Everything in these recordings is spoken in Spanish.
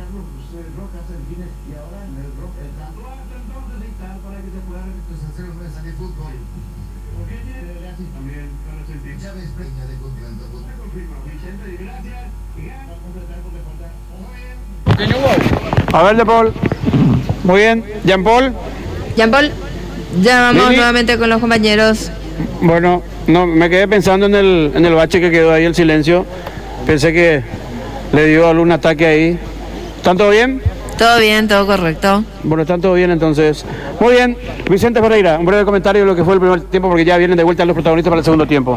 A ver, De Paul. Muy bien. Jean Paul. Jean Paul, llamamos Lili. nuevamente con los compañeros. Bueno, no, me quedé pensando en el bache que quedó ahí, el silencio. Pensé que le dio algún ataque ahí. ¿Están todo bien? Todo bien, todo correcto. Bueno, están todo bien entonces. Muy bien. Vicente Ferreira, un breve comentario de lo que fue el primer tiempo, porque ya vienen de vuelta los protagonistas para el segundo tiempo.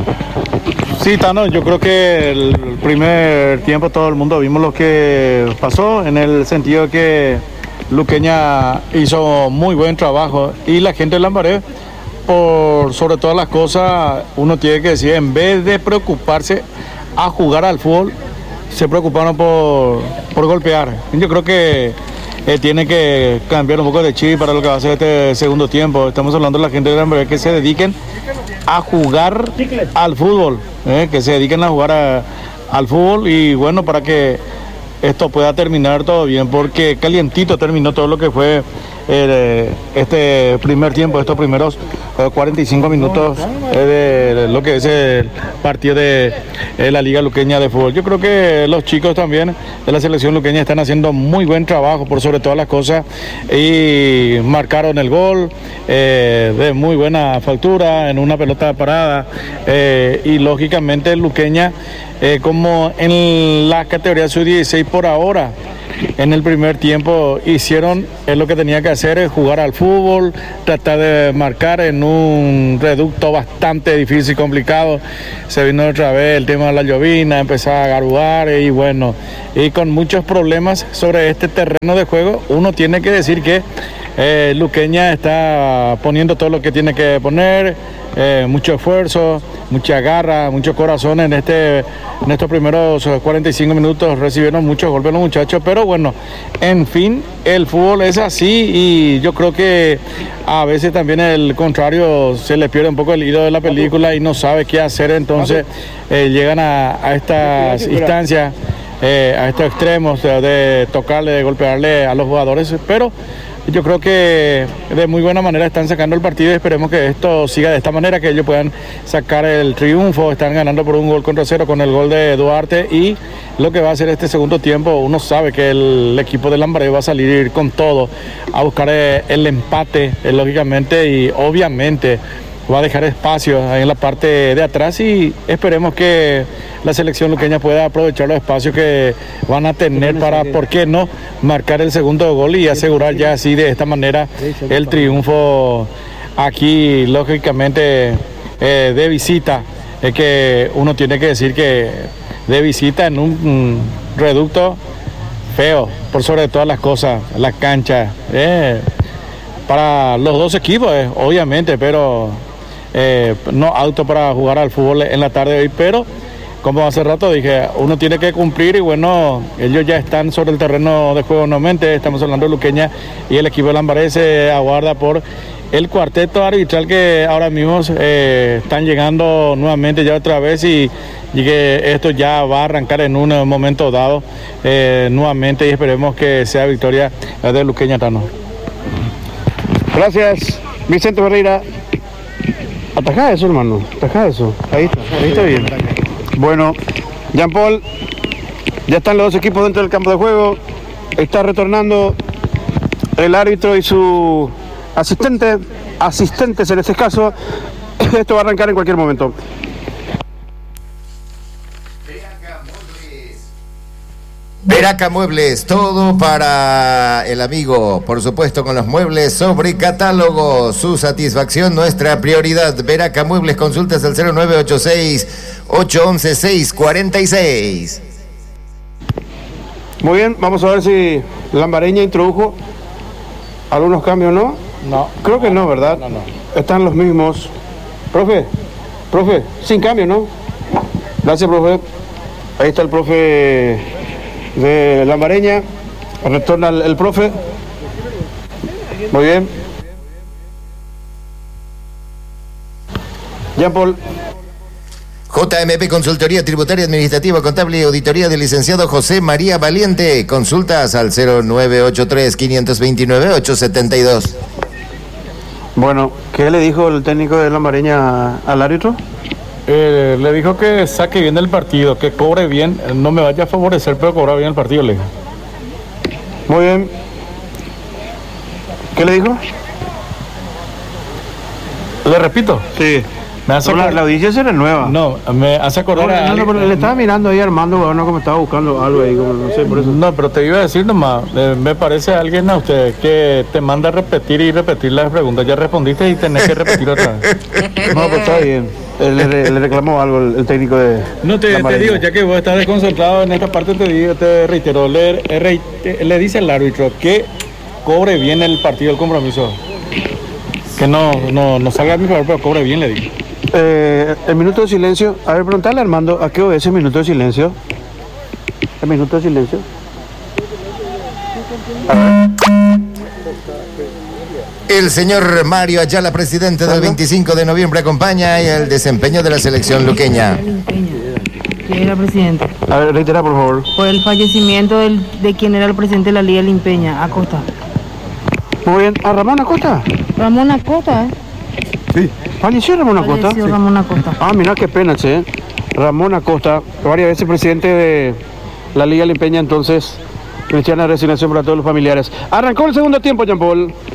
Sí, Tano, yo creo que el primer tiempo todo el mundo vimos lo que pasó, en el sentido que Luqueña hizo muy buen trabajo y la gente de Lambaré, por sobre todas las cosas, uno tiene que decir, en vez de preocuparse a jugar al fútbol, se preocuparon por golpear. Yo creo que tiene que cambiar un poco de chip para lo que va a ser este segundo tiempo. Estamos hablando de la gente de Lambaré que se dediquen a jugar al fútbol, que se dediquen a jugar al fútbol y bueno, para que esto pueda terminar todo bien, porque calientito terminó todo lo que fue este primer tiempo, estos primeros 45 minutos de lo que es el partido de la Liga Luqueña de Fútbol. Yo creo que los chicos también de la selección luqueña están haciendo muy buen trabajo por sobre todas las cosas y marcaron el gol de muy buena factura en una pelota parada y lógicamente Luqueña como en la categoría sub-16 por ahora, en el primer tiempo hicieron lo que tenía que hacer, es jugar al fútbol, tratar de marcar en un reducto bastante difícil y complicado. Se vino otra vez el tema de la llovina, empezó a garuar y bueno, y con muchos problemas sobre este terreno de juego. Uno tiene que decir que Luqueña está poniendo todo lo que tiene que poner, mucho esfuerzo, mucha garra, mucho corazón en estos primeros 45 minutos. Recibieron muchos golpes los muchachos, pero bueno, en fin, el fútbol es así y yo creo que a veces también el contrario se le pierde un poco el hilo de la película y no sabe qué hacer, entonces llegan a estas instancias, a estos extremos de tocarle, de golpearle a los jugadores, pero yo creo que de muy buena manera están sacando el partido y esperemos que esto siga de esta manera, que ellos puedan sacar el triunfo. Están ganando por 1-0 con el gol de Duarte y lo que va a hacer este segundo tiempo, uno sabe que el equipo de Lambaré va a salir con todo a buscar el empate, lógicamente, y obviamente va a dejar espacio ahí en la parte de atrás y esperemos que la selección luqueña pueda aprovechar los espacios que van a tener para, ¿por qué no?, marcar el segundo gol y asegurar ya así de esta manera el triunfo aquí, lógicamente, de visita. Es que uno tiene que decir que de visita en un reducto feo, por sobre todas las cosas, la cancha, para los dos equipos, obviamente, pero no auto para jugar al fútbol en la tarde de hoy, pero como hace rato dije, uno tiene que cumplir y bueno, ellos ya están sobre el terreno de juego nuevamente. Estamos hablando de Luqueña y el equipo de Lambaré se aguarda por el cuarteto arbitral que ahora mismo están llegando nuevamente ya otra vez y que esto ya va a arrancar en un momento dado nuevamente y esperemos que sea victoria de Luqueña, Tano. Gracias, Vicente Ferreira. Atajá eso, hermano, atajá eso. Ahí está bien. Bueno, Jean Paul, ya están los dos equipos dentro del campo de juego. Está retornando el árbitro y su asistentes en este caso. Esto va a arrancar en cualquier momento. Veraca Muebles, todo para el amigo, por supuesto, con los muebles sobre catálogo. Su satisfacción, nuestra prioridad. Veraca Muebles, consultas al 0986-811-646. Muy bien, vamos a ver si Lambareña introdujo algunos cambios, ¿no? No. Creo que no, ¿verdad? No. Están los mismos. Profe, sin cambio, ¿no? Gracias, profe. Ahí está el profe de Lambareña. Retorna el profe. Muy bien. Jean Paul. JMP Consultoría Tributaria Administrativa Contable y Auditoría del licenciado José María Valiente. Consultas al 0983-529-872. Bueno, ¿qué le dijo el técnico de la Mareña al árbitro? Le dijo que saque bien el partido, que cobre bien, no me vaya a favorecer, pero cobra bien el partido, le dijo. Muy bien. ¿Qué le dijo? Le repito. Sí. Me hace La audiencia se renueva. No, me hace acordar a alguien. pero le estaba mirando ahí a Armando, bueno, como estaba buscando algo ahí, como no sé, por eso. No, pero te iba a decir nomás, me parece a alguien a usted que te manda a repetir y repetir las preguntas. Ya respondiste y tenés que repetir otra vez. No, pues está bien. Le reclamó algo el técnico de. No te digo, ya que vos estás desconcentrado en esta parte, te reitero, le dice al árbitro que cobre bien el partido, el compromiso. Que no salga a mi favor, pero cobre bien, le digo. El minuto de silencio. A ver, preguntarle a Armando, ¿a qué obedece el minuto de silencio? ¿El minuto de silencio? El señor Mario Ayala, presidente del 25 de noviembre, acompaña y el desempeño de la selección luqueña. ¿Quién era presidente? A ver, reitera, por favor. Por el fallecimiento de quien era el presidente de la Liga Limpeña, Acosta. Muy bien. ¿A Ramón Acosta? Ramón Acosta, Sí. ¿Falleció Ramón Acosta? Falleció Sí. Ramón Acosta. Ah, mira qué pena, che. Ramón Acosta, varias veces presidente de la Liga Limpeña, entonces, cristiana resignación para todos los familiares. Arrancó el segundo tiempo, Jean Paul.